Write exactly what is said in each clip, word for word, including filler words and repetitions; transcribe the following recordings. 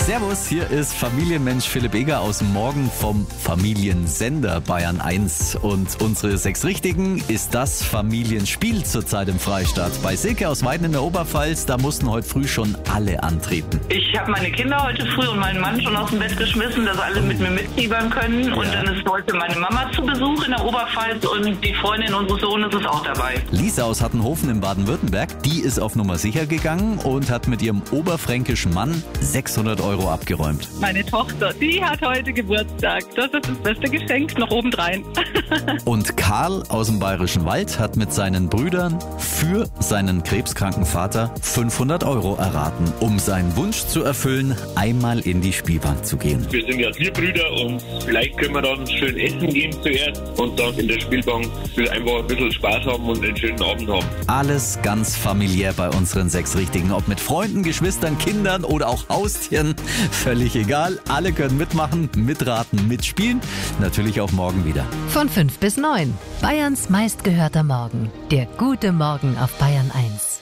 Servus, hier ist Familienmensch Philipp Eger aus dem Morgen vom Familiensender Bayern eins. Und unsere sechs Richtigen ist das Familienspiel zurzeit im Freistaat. Bei Silke aus Weiden in der Oberpfalz, da mussten heute früh schon alle antreten. Ich habe meine Kinder heute früh und meinen Mann schon aus dem Bett geschmissen, dass alle mit mir mitfiebern können. Und Ja. dann ist heute meine Mama zu Besuch in der Oberpfalz und die Freundin unseres Sohnes ist auch dabei. Lisa aus Hattenhofen in Baden-Württemberg, die ist auf Nummer sicher gegangen und hat mit ihrem oberfränkischen Mann sechshundert Euro abgeräumt. Meine Tochter, die hat heute Geburtstag. Das ist das beste Geschenk noch obendrein. Und Karl aus dem Bayerischen Wald hat mit seinen Brüdern für seinen krebskranken Vater fünfhundert Euro erraten, um seinen Wunsch zu erfüllen, einmal in die Spielbank zu gehen. Wir sind ja vier Brüder und vielleicht können wir dann schön essen gehen zuerst und dann in der Spielbank einfach ein bisschen Spaß haben und einen schönen Abend haben. Alles ganz familiär bei unseren sechs Richtigen. Ob mit Freunden, Geschwistern, Kindern oder auch Haustieren. Völlig egal. Alle können mitmachen, mitraten, mitspielen. Natürlich auch morgen wieder. Von fünf bis neun. Bayerns meistgehörter Morgen. Der gute Morgen auf Bayern eins.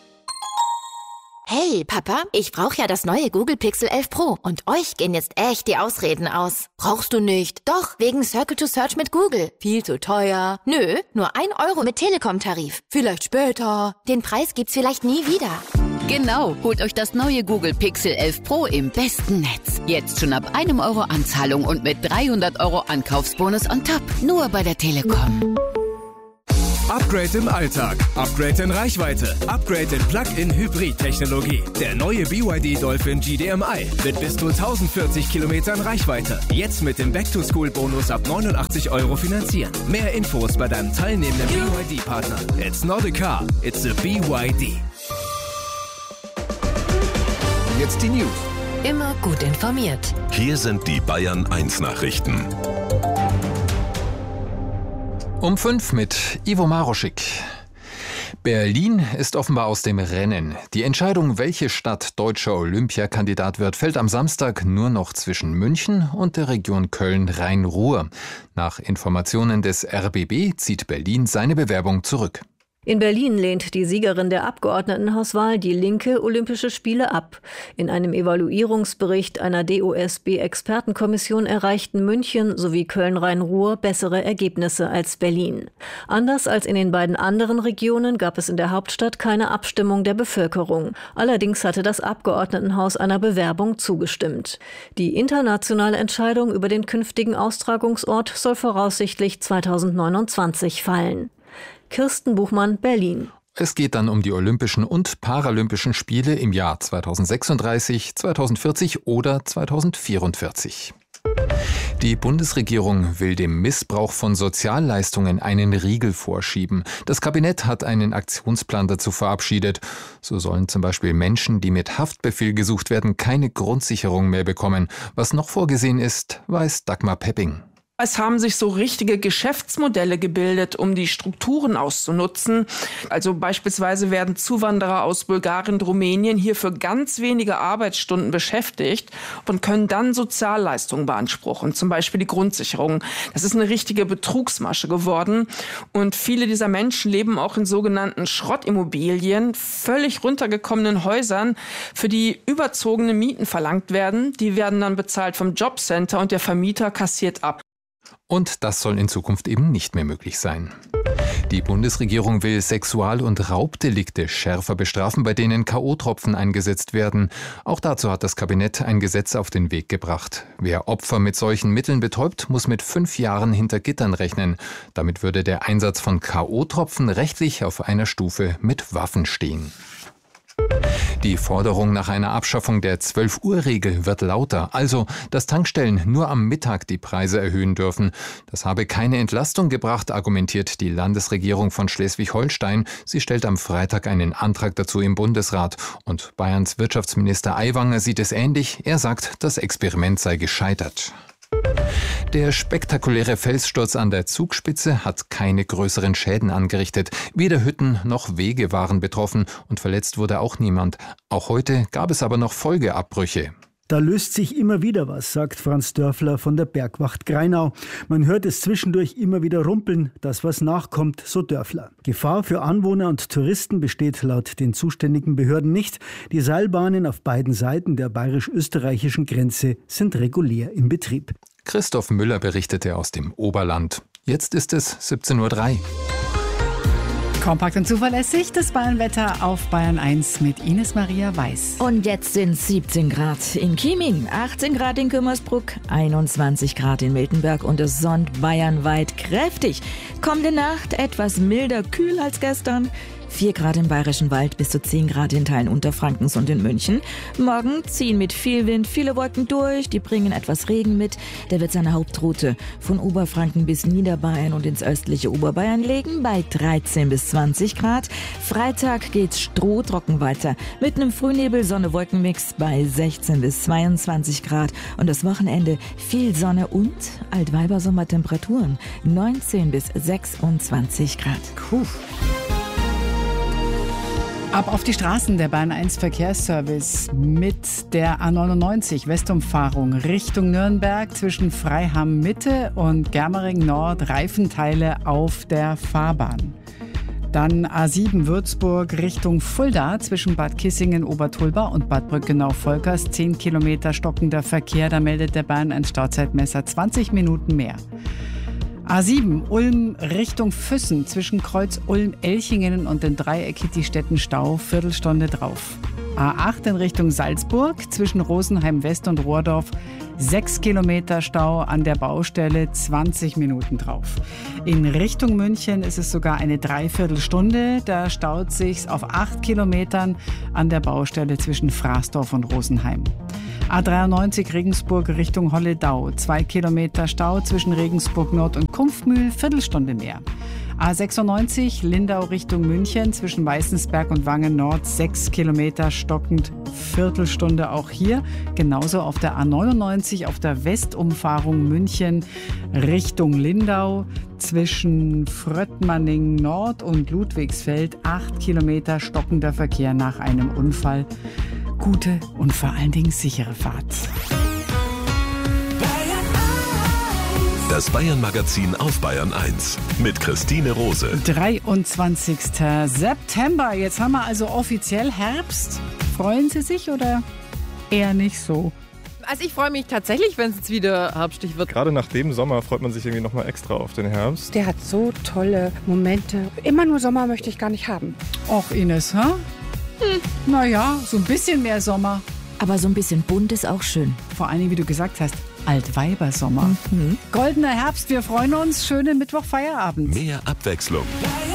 Hey, Papa, ich brauche ja das neue Google Pixel elf Pro und euch gehen jetzt echt die Ausreden aus. Brauchst du nicht? Doch, wegen Circle to Search mit Google. Viel zu teuer. Nö, nur ein Euro mit Telekom-Tarif. Vielleicht später. Den Preis gibt's vielleicht nie wieder. Genau, holt euch das neue Google Pixel elf Pro im besten Netz. Jetzt schon ab einem Euro Anzahlung und mit dreihundert Euro Ankaufsbonus on top. Nur bei der Telekom. Upgrade im Alltag, Upgrade in Reichweite, Upgrade in Plug-in-Hybrid-Technologie. Der neue B Y D Dolphin G D M I mit bis zu tausendvierzig Kilometern Reichweite. Jetzt mit dem Back-to-School-Bonus ab neunundachtzig Euro finanzieren. Mehr Infos bei deinem teilnehmenden B Y D-Partner. It's not a car, it's a B Y D. Jetzt die News. Immer gut informiert. Hier sind die Bayern eins Nachrichten. Um fünf mit Ivo Maroschik. Berlin ist offenbar aus dem Rennen. Die Entscheidung, welche Stadt deutscher Olympiakandidat wird, fällt am Samstag nur noch zwischen München und der Region Köln-Rhein-Ruhr. Nach Informationen des R B B zieht Berlin seine Bewerbung zurück. In Berlin lehnt die Siegerin der Abgeordnetenhauswahl, die Linke, Olympische Spiele ab. In einem Evaluierungsbericht einer D O S B-Expertenkommission erreichten München sowie Köln-Rhein-Ruhr bessere Ergebnisse als Berlin. Anders als in den beiden anderen Regionen gab es in der Hauptstadt keine Abstimmung der Bevölkerung. Allerdings hatte das Abgeordnetenhaus einer Bewerbung zugestimmt. Die internationale Entscheidung über den künftigen Austragungsort soll voraussichtlich zweitausendneunundzwanzig fallen. Kirsten Buchmann, Berlin. Es geht dann um die Olympischen und Paralympischen Spiele im Jahr zweitausendsechsunddreißig, zweitausendvierzig oder zweitausendvierundvierzig. Die Bundesregierung will dem Missbrauch von Sozialleistungen einen Riegel vorschieben. Das Kabinett hat einen Aktionsplan dazu verabschiedet. So sollen zum Beispiel Menschen, die mit Haftbefehl gesucht werden, keine Grundsicherung mehr bekommen. Was noch vorgesehen ist, weiß Dagmar Pepping. Es haben sich so richtige Geschäftsmodelle gebildet, um die Strukturen auszunutzen. Also beispielsweise werden Zuwanderer aus Bulgarien und Rumänien hier für ganz wenige Arbeitsstunden beschäftigt und können dann Sozialleistungen beanspruchen, zum Beispiel die Grundsicherung. Das ist eine richtige Betrugsmasche geworden. Und viele dieser Menschen leben auch in sogenannten Schrottimmobilien, völlig runtergekommenen Häusern, für die überzogene Mieten verlangt werden. Die werden dann bezahlt vom Jobcenter und der Vermieter kassiert ab. Und das soll in Zukunft eben nicht mehr möglich sein. Die Bundesregierung will Sexual- und Raubdelikte schärfer bestrafen, bei denen K O-Tropfen eingesetzt werden. Auch dazu hat das Kabinett ein Gesetz auf den Weg gebracht. Wer Opfer mit solchen Mitteln betäubt, muss mit fünf Jahren hinter Gittern rechnen. Damit würde der Einsatz von K O-Tropfen rechtlich auf einer Stufe mit Waffen stehen. Die Forderung nach einer Abschaffung der zwölf-Uhr-Regel wird lauter, also dass Tankstellen nur am Mittag die Preise erhöhen dürfen. Das habe keine Entlastung gebracht, argumentiert die Landesregierung von Schleswig-Holstein. Sie stellt am Freitag einen Antrag dazu im Bundesrat. Und Bayerns Wirtschaftsminister Aiwanger sieht es ähnlich. Er sagt, das Experiment sei gescheitert. Der spektakuläre Felssturz an der Zugspitze hat keine größeren Schäden angerichtet. Weder Hütten noch Wege waren betroffen und verletzt wurde auch niemand. Auch heute gab es aber noch Folgeabbrüche. Da löst sich immer wieder was, sagt Franz Dörfler von der Bergwacht Greinau. Man hört es zwischendurch immer wieder rumpeln, dass was nachkommt, so Dörfler. Gefahr für Anwohner und Touristen besteht laut den zuständigen Behörden nicht. Die Seilbahnen auf beiden Seiten der bayerisch-österreichischen Grenze sind regulär im Betrieb. Christoph Müller berichtete aus dem Oberland. Jetzt ist es siebzehn Uhr drei. Kompakt und zuverlässig, das Bayernwetter auf Bayern eins mit Ines Maria Weiß. Und jetzt sind es siebzehn Grad in Chieming, achtzehn Grad in Kümmersbruck, einundzwanzig Grad in Miltenberg und es sonnt bayernweit kräftig. Kommende Nacht etwas milder kühl als gestern. vier Grad im Bayerischen Wald bis zu zehn Grad in Teilen Unterfrankens und in München. Morgen ziehen mit viel Wind viele Wolken durch, die bringen etwas Regen mit. Der wird seine Hauptroute von Oberfranken bis Niederbayern und ins östliche Oberbayern legen bei dreizehn bis zwanzig Grad. Freitag geht's strohtrocken weiter mit einem Frühnebel-Sonne-Wolkenmix bei sechzehn bis zweiundzwanzig Grad. Und das Wochenende viel Sonne und Altweibersommertemperaturen neunzehn bis sechsundzwanzig Grad. Puh. Ab auf die Straßen, der Bayern eins Verkehrsservice mit der A neunundneunzig Westumfahrung Richtung Nürnberg zwischen Freiham Mitte und Germering Nord Reifenteile auf der Fahrbahn. Dann A sieben Würzburg Richtung Fulda zwischen Bad Kissingen, Obertulba und Bad Brückenau-Volkers. zehn Kilometer stockender Verkehr, da meldet der Bayern eins Stauzeitmesser zwanzig Minuten mehr. A sieben Ulm Richtung Füssen zwischen Kreuz Ulm-Elchingen und den Dreieck-Kitti-Städten Stau, Viertelstunde drauf. A acht in Richtung Salzburg zwischen Rosenheim West und Rohrdorf, sechs Kilometer Stau an der Baustelle, zwanzig Minuten drauf. In Richtung München ist es sogar eine Dreiviertelstunde, da staut sich's auf acht Kilometern an der Baustelle zwischen Fraßdorf und Rosenheim. A dreiundneunzig Regensburg Richtung Holledau, zwei Kilometer Stau zwischen Regensburg Nord und Kumpfmühl, Viertelstunde mehr. A sechsundneunzig Lindau Richtung München zwischen Weißensberg und Wangen Nord, sechs Kilometer stockend, Viertelstunde auch hier. Genauso auf der A neunundneunzig auf der Westumfahrung München Richtung Lindau zwischen Fröttmanning Nord und Ludwigsfeld, acht Kilometer stockender Verkehr nach einem Unfall. Gute und vor allen Dingen sichere Fahrt. Das Bayern-Magazin auf Bayern eins mit Christine Rose. dreiundzwanzigster September. Jetzt haben wir also offiziell Herbst. Freuen Sie sich oder eher nicht so? Also ich freue mich tatsächlich, wenn es jetzt wieder herbstig wird. Gerade nach dem Sommer freut man sich irgendwie noch mal extra auf den Herbst. Der hat so tolle Momente. Immer nur Sommer möchte ich gar nicht haben. Och Ines, hä? Hm, naja, so ein bisschen mehr Sommer. Aber so ein bisschen bunt ist auch schön. Vor allem, wie du gesagt hast, Altweibersommer. Mhm. Goldener Herbst, wir freuen uns. Schönen Mittwoch-Feierabend. Mehr Abwechslung.